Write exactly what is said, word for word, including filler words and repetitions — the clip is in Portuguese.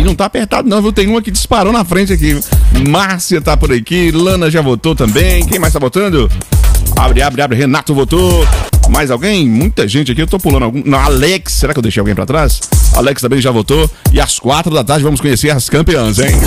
não tá apertado não, viu? Tem uma que disparou na frente aqui. Márcia tá por aqui, Lana já votou também. Quem mais tá votando? Abre, abre, abre, Renato votou. Mais alguém? Muita gente aqui, eu tô pulando algum... Não, Alex, será que eu deixei alguém pra trás? Alex também já votou. E às quatro da tarde vamos conhecer as campeãs, hein?